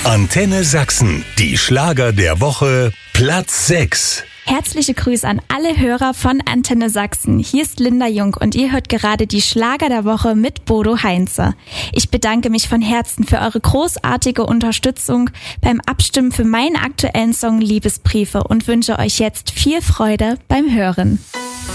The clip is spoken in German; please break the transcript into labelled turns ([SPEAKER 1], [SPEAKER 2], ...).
[SPEAKER 1] Antenne Sachsen, die Schlager der Woche, Platz 6.
[SPEAKER 2] Herzliche Grüße an alle Hörer von Antenne Sachsen. Hier ist Linda Jung und ihr hört gerade die Schlager der Woche mit Bodo Heinze. Ich bedanke mich von Herzen für eure großartige Unterstützung beim Abstimmen für meinen aktuellen Song Liebesbriefe und wünsche euch jetzt viel Freude beim Hören.